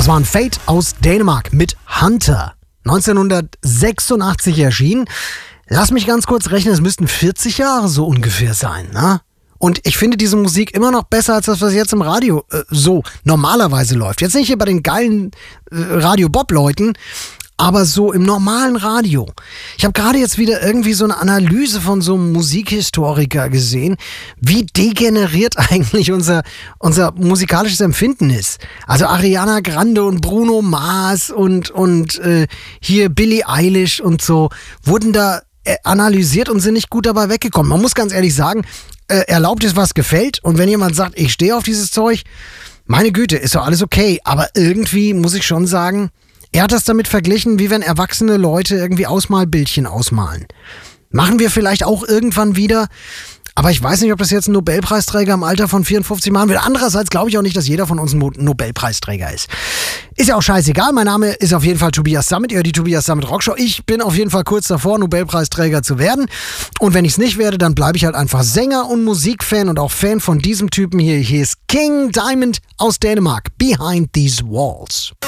war ein Fate aus Dänemark mit Hunter. 1986 erschienen. Lass mich ganz kurz rechnen, es müssten 40 Jahre so ungefähr sein, ne? Und ich finde diese Musik immer noch besser als das, was jetzt im Radio so normalerweise läuft. Jetzt nicht hier bei den geilen Radio-Bob-Leuten, aber so im normalen Radio. Ich habe gerade jetzt wieder irgendwie so eine Analyse von so einem Musikhistoriker gesehen, wie degeneriert eigentlich unser musikalisches Empfinden ist. Also Ariana Grande und Bruno Mars und hier Billie Eilish und so wurden da analysiert und sind nicht gut dabei weggekommen. Man muss ganz ehrlich sagen, erlaubt ist, was gefällt. Und wenn jemand sagt, ich stehe auf dieses Zeug, meine Güte, ist doch alles okay. Aber irgendwie muss ich schon sagen, er hat das damit verglichen, wie wenn erwachsene Leute irgendwie Ausmalbildchen ausmalen. Machen wir vielleicht auch irgendwann wieder. Aber ich weiß nicht, ob das jetzt ein Nobelpreisträger im Alter von 54 machen will. Andererseits glaube ich auch nicht, dass jeder von uns ein Nobelpreisträger ist. Ist ja auch scheißegal. Mein Name ist auf jeden Fall Tobias Sammet. Ihr hört die Tobias Sammet Rockshow. Ich bin auf jeden Fall kurz davor, Nobelpreisträger zu werden. Und wenn ich es nicht werde, dann bleibe ich halt einfach Sänger und Musikfan und auch Fan von diesem Typen hier. Hier ist King Diamond aus Dänemark. Behind These Walls.